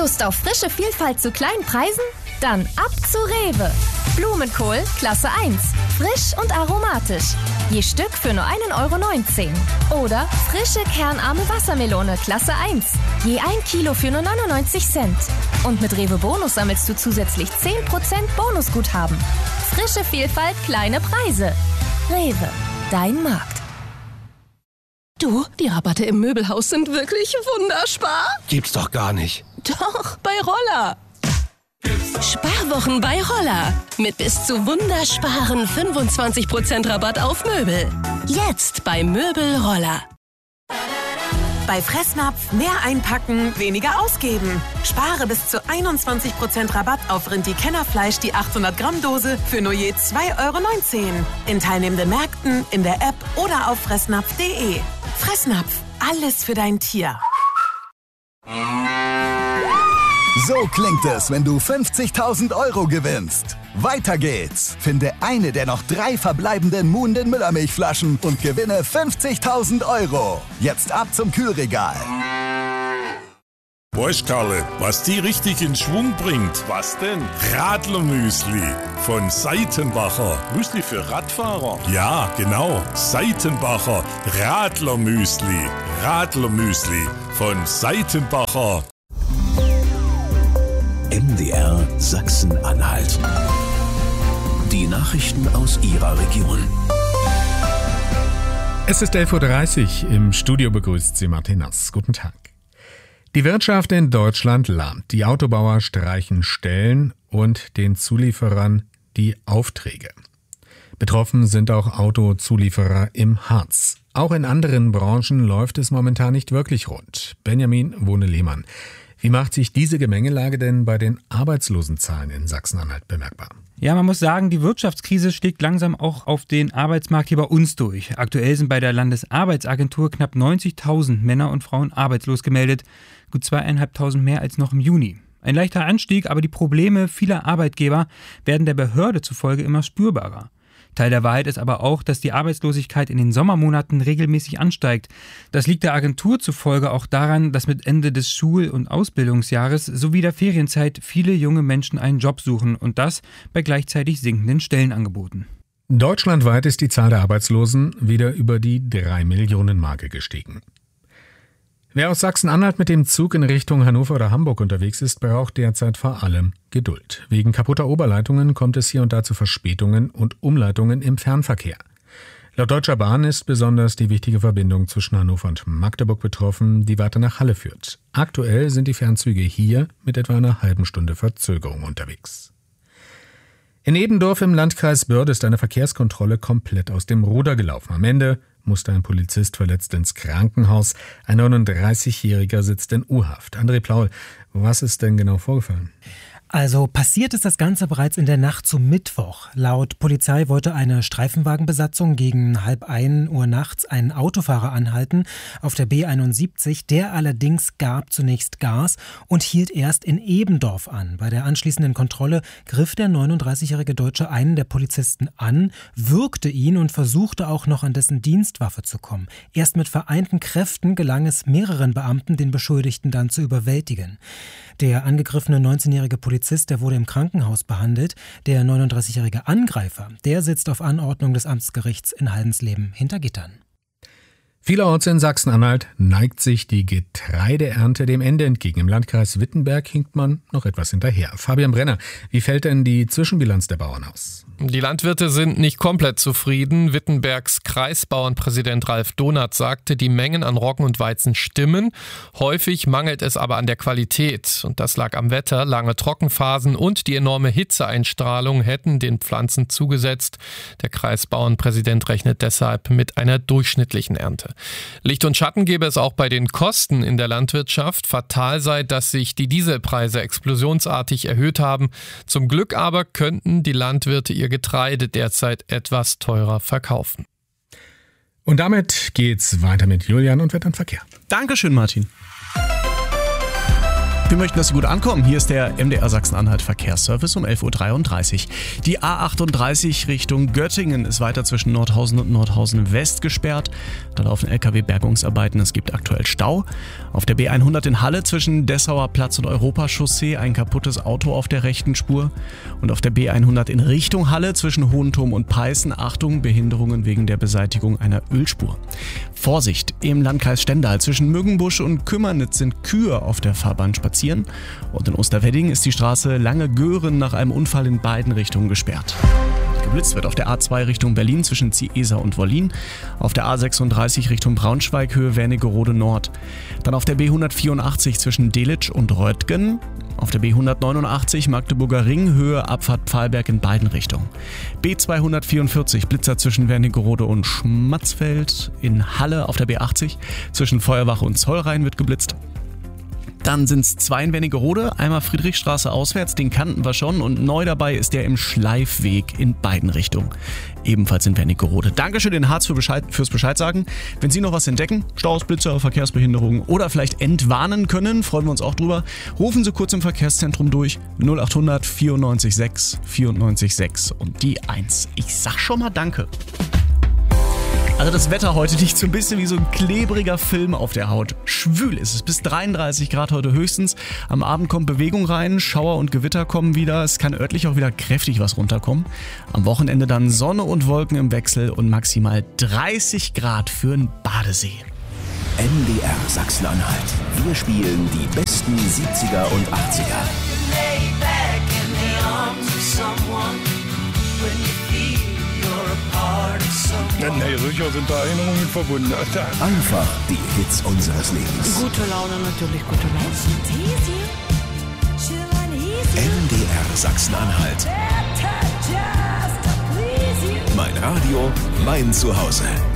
Lust auf frische Vielfalt zu kleinen Preisen? Dann ab zu Rewe. Blumenkohl Klasse 1. Frisch und aromatisch. Je Stück für nur 1,19 €. Oder frische kernarme Wassermelone Klasse 1. Je 1 Kilo für nur 99 Cent. Und mit Rewe Bonus sammelst du zusätzlich 10% Bonusguthaben. Frische Vielfalt, kleine Preise. Rewe, dein Markt. Du, die Rabatte im Möbelhaus sind wirklich wunderspar. Gibt's doch gar nicht. Doch, bei Roller. Sparwochen bei Roller. Mit bis zu wundersparen 25% Rabatt auf Möbel. Jetzt bei Möbel Roller. Bei Fressnapf mehr einpacken, weniger ausgeben. Spare bis zu 21% Rabatt auf Rindi-Kennerfleisch, die 800 Gramm Dose für nur je 2,19 €. In teilnehmenden Märkten, in der App oder auf fressnapf.de. Fressnapf, alles für dein Tier. So klingt es, wenn du 50.000 € gewinnst. Weiter geht's. Finde eine der noch 3 verbleibenden Muhnden Müllermilchflaschen und gewinne 50.000 €. Jetzt ab zum Kühlregal. Weißt Karle, was die richtig in Schwung bringt? Was denn? Radlermüsli von Seitenbacher. Müsli für Radfahrer? Ja, genau. Seitenbacher Radlermüsli. Radlermüsli von Seitenbacher. MDR Sachsen-Anhalt. Die Nachrichten aus Ihrer Region. Es ist 11:30 Uhr. Im Studio begrüßt Sie Martin Nass. Guten Tag. Die Wirtschaft in Deutschland lahmt. Die Autobauer streichen Stellen und den Zulieferern die Aufträge. Betroffen sind auch Autozulieferer im Harz. Auch in anderen Branchen läuft es momentan nicht wirklich rund. Benjamin Wohne-Lehmann. Wie macht sich diese Gemengelage denn bei den Arbeitslosenzahlen in Sachsen-Anhalt bemerkbar? Ja, man muss sagen, die Wirtschaftskrise schlägt langsam auch auf den Arbeitsmarkt hier bei uns durch. Aktuell sind bei der Landesarbeitsagentur knapp 90.000 Männer und Frauen arbeitslos gemeldet. Gut 2.500 mehr als noch im Juni. Ein leichter Anstieg, aber die Probleme vieler Arbeitgeber werden der Behörde zufolge immer spürbarer. Teil der Wahrheit ist aber auch, dass die Arbeitslosigkeit in den Sommermonaten regelmäßig ansteigt. Das liegt der Agentur zufolge auch daran, dass mit Ende des Schul- und Ausbildungsjahres sowie der Ferienzeit viele junge Menschen einen Job suchen und das bei gleichzeitig sinkenden Stellenangeboten. Deutschlandweit ist die Zahl der Arbeitslosen wieder über die 3-Millionen-Marke gestiegen. Wer aus Sachsen-Anhalt mit dem Zug in Richtung Hannover oder Hamburg unterwegs ist, braucht derzeit vor allem Geduld. Wegen kaputter Oberleitungen kommt es hier und da zu Verspätungen und Umleitungen im Fernverkehr. Laut Deutscher Bahn ist besonders die wichtige Verbindung zwischen Hannover und Magdeburg betroffen, die weiter nach Halle führt. Aktuell sind die Fernzüge hier mit etwa einer halben Stunde Verzögerung unterwegs. In Ebendorf im Landkreis Börde ist eine Verkehrskontrolle komplett aus dem Ruder gelaufen. Am Ende musste ein Polizist verletzt ins Krankenhaus. Ein 39-Jähriger sitzt in U-Haft. André Plaul, was ist denn genau vorgefallen? Also passiert ist das Ganze bereits in der Nacht zum Mittwoch. Laut Polizei wollte eine Streifenwagenbesatzung gegen 1:30 Uhr nachts einen Autofahrer anhalten auf der B71. Der allerdings gab zunächst Gas und hielt erst in Ebendorf an. Bei der anschließenden Kontrolle griff der 39-jährige Deutsche einen der Polizisten an, würgte ihn und versuchte auch noch an dessen Dienstwaffe zu kommen. Erst mit vereinten Kräften gelang es mehreren Beamten, den Beschuldigten dann zu überwältigen. Der angegriffene 19-jährige Polizist, der wurde im Krankenhaus behandelt. Der 39-jährige Angreifer, der sitzt auf Anordnung des Amtsgerichts in Haldensleben hinter Gittern. Vielerorts in Sachsen-Anhalt neigt sich die Getreideernte dem Ende entgegen. Im Landkreis Wittenberg hinkt man noch etwas hinterher. Fabian Brenner, wie fällt denn die Zwischenbilanz der Bauern aus? Die Landwirte sind nicht komplett zufrieden. Wittenbergs Kreisbauernpräsident Ralf Donath sagte, die Mengen an Roggen und Weizen stimmen. Häufig mangelt es aber an der Qualität. Und das lag am Wetter. Lange Trockenphasen und die enorme Hitzeeinstrahlung hätten den Pflanzen zugesetzt. Der Kreisbauernpräsident rechnet deshalb mit einer durchschnittlichen Ernte. Licht und Schatten gäbe es auch bei den Kosten in der Landwirtschaft. Fatal sei, dass sich die Dieselpreise explosionsartig erhöht haben. Zum Glück aber könnten die Landwirte ihr Getreide derzeit etwas teurer verkaufen. Und damit geht's weiter mit Julian und Wetter und Verkehr. Dankeschön, Martin. Wir möchten, dass Sie gut ankommen. Hier ist der MDR Sachsen-Anhalt Verkehrsservice um 11.33 Uhr. Die A38 Richtung Göttingen ist weiter zwischen Nordhausen und Nordhausen West gesperrt. Da laufen LKW-Bergungsarbeiten, es gibt aktuell Stau. Auf der B100 in Halle zwischen Dessauer Platz und Europachaussee ein kaputtes Auto auf der rechten Spur. Und auf der B100 in Richtung Halle zwischen Hohenturm und Peißen, Achtung, Behinderungen wegen der Beseitigung einer Ölspur. Vorsicht, im Landkreis Stendal zwischen Müggenbusch und Kümmernitz sind Kühe auf der Fahrbahn spazieren. Und in Osterwedding ist die Straße Lange-Göhren nach einem Unfall in beiden Richtungen gesperrt. Geblitzt wird auf der A2 Richtung Berlin zwischen Ziesa und Wollin, auf der A36 Richtung Braunschweig Höhe Wernigerode Nord, dann auf der B184 zwischen Delitzsch und Röttgen, auf der B189 Magdeburger Ring Höhe Abfahrt Pfahlberg in beiden Richtungen. B244 Blitzer zwischen Wernigerode und Schmatzfeld, in Halle auf der B80 zwischen Feuerwache und Zollrhein wird geblitzt. Dann sind es 2 in Wernigerode, einmal Friedrichstraße auswärts, den kannten wir schon, und neu dabei ist der im Schleifweg in beiden Richtungen, ebenfalls in Wernigerode. Dankeschön den Harz fürs Bescheid sagen. Wenn Sie noch was entdecken, Staus, Blitzer, Verkehrsbehinderungen oder vielleicht entwarnen können, freuen wir uns auch drüber. Rufen Sie kurz im Verkehrszentrum durch, 0800 94 6 94 6 und die 1. Ich sag schon mal Danke. Also das Wetter heute liegt so ein bisschen wie so ein klebriger Film auf der Haut. Schwül ist es, bis 33 Grad heute höchstens. Am Abend kommt Bewegung rein, Schauer und Gewitter kommen wieder. Es kann örtlich auch wieder kräftig was runterkommen. Am Wochenende dann Sonne und Wolken im Wechsel und maximal 30 Grad für einen Badesee. MDR Sachsen-Anhalt. Wir spielen die besten 70er und 80er. Nee, sicher sind da Erinnerungen verbunden. Einfach die Hits unseres Lebens. Gute Laune, natürlich gute Laune. MDR Sachsen-Anhalt. Mein Radio, mein Zuhause.